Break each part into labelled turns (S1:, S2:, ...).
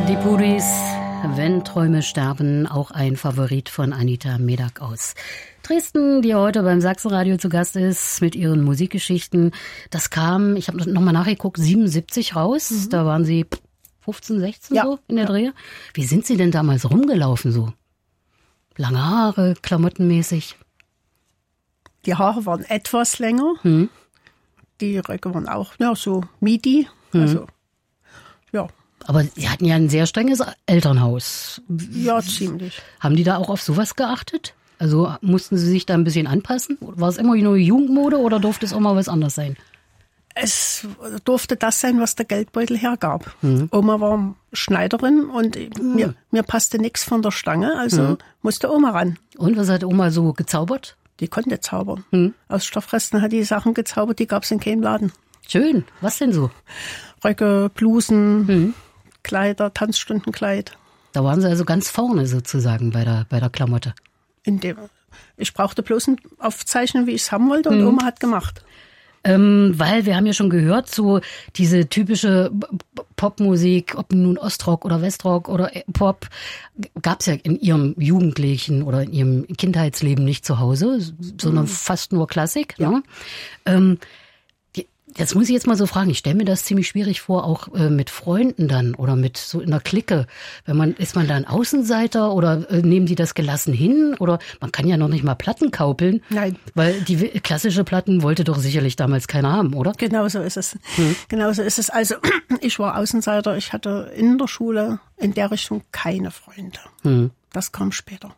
S1: Die Puris, wenn Träume sterben, auch ein Favorit von Anita Medak aus Dresden, die heute beim Sachsenradio zu Gast ist mit ihren Musikgeschichten. Das kam, ich habe nochmal nachgeguckt, 77 raus. Da waren Sie 15, 16 so in der Dreh. Wie sind Sie denn damals rumgelaufen so? Lange Haare, klamottenmäßig?
S2: Die Haare waren etwas länger. Die Röcke waren auch so Midi. Also, ja.
S1: Aber Sie hatten ja ein sehr strenges Elternhaus.
S2: Ja, ziemlich.
S1: Haben die da auch auf sowas geachtet? Also mussten Sie sich da ein bisschen anpassen? War es immer nur Jugendmode oder durfte es auch mal was anderes sein?
S2: Es durfte das sein, was der Geldbeutel hergab. Oma war Schneiderin und mir passte nichts von der Stange, also musste Oma ran.
S1: Und was hat Oma so gezaubert?
S2: Die konnte zaubern. Aus Stoffresten hat die Sachen gezaubert, die gab es in keinem Laden.
S1: Schön. Was denn so?
S2: Röcke, Blusen, Kleider, Tanzstundenkleid.
S1: Da waren Sie also ganz vorne sozusagen bei der Klamotte.
S2: Ich brauchte bloß ein Aufzeichnen, wie ich es haben wollte, und Oma hat gemacht.
S1: Weil wir haben ja schon gehört, so diese typische Popmusik, ob nun Ostrock oder Westrock oder Pop, gab es ja in Ihrem Jugendlichen oder in Ihrem Kindheitsleben nicht zu Hause, sondern fast nur Klassik.
S2: Ja.
S1: Ne? Jetzt muss ich jetzt mal so fragen, ich stelle mir das ziemlich schwierig vor, auch mit Freunden dann oder mit so in der Clique. Ist man da ein Außenseiter oder nehmen die das gelassen hin? Oder man kann ja noch nicht mal Platten kaupeln.
S2: Nein.
S1: Weil die klassische Platten wollte doch sicherlich damals keiner haben, oder?
S2: Genau so ist es. Genau so ist es. Also ich war Außenseiter, ich hatte in der Schule in der Richtung keine Freunde. Das kam später.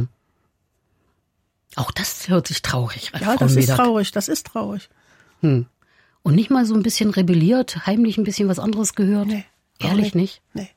S1: Auch das hört sich traurig an.
S2: Ja, das ist traurig, das ist traurig.
S1: Und nicht mal so ein bisschen rebelliert, heimlich ein bisschen was anderes gehört?
S2: Nee.
S1: Ehrlich nicht?
S2: Nee.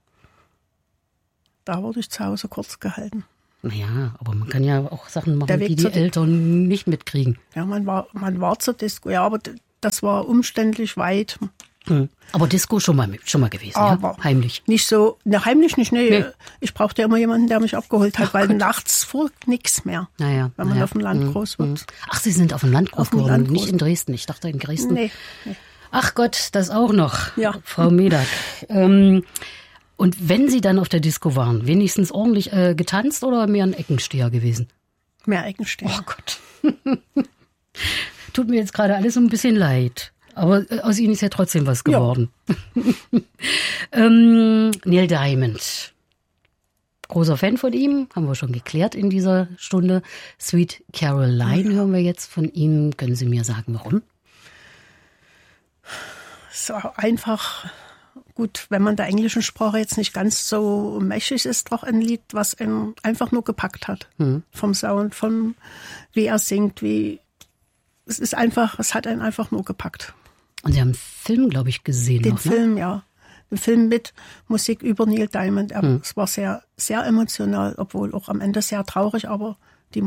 S2: Da wurde ich zu Hause kurz gehalten.
S1: Naja, aber man kann ja auch Sachen machen, die Eltern nicht mitkriegen.
S2: Ja, man war zur Disco, ja, aber das war umständlich weit.
S1: Aber Disco schon mal gewesen,
S2: aber
S1: ja? Heimlich.
S2: Nicht so, heimlich nicht, nee. Ich brauchte immer jemanden, der mich abgeholt hat, weil
S1: Gott.
S2: nachts fuhr nichts mehr.
S1: Naja.
S2: Wenn man auf dem Land groß wird.
S1: Ach, Sie sind auf dem Land groß geworden, nicht in Dresden. Ich dachte in Dresden.
S2: Nee.
S1: Ach Gott, das auch noch,
S2: Ja.
S1: Frau Medak. Und wenn Sie dann auf der Disco waren, wenigstens ordentlich getanzt oder mehr ein Eckensteher gewesen?
S2: Mehr Eckensteher.
S1: Oh Gott. Tut mir jetzt gerade alles so ein bisschen leid. Aber aus Ihnen ist ja trotzdem was geworden. Ja. Neil Diamond. Großer Fan von ihm, haben wir schon geklärt in dieser Stunde. Sweet Caroline hören wir jetzt von Ihnen. Können Sie mir sagen, warum?
S2: So einfach, gut, wenn man der englischen Sprache jetzt nicht ganz so mächtig ist, doch ein Lied, was ihn einfach nur gepackt hat. Vom Sound, von wie er singt, es hat einen einfach nur gepackt.
S1: Und Sie haben einen Film, glaube ich, gesehen.
S2: Den Film, ja. Den Film mit Musik über Neil Diamond. Es war sehr, sehr emotional, obwohl auch am Ende sehr traurig, aber die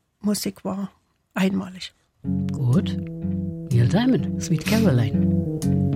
S2: Musik war einmalig.
S1: Gut. Neil Diamond, Sweet Caroline.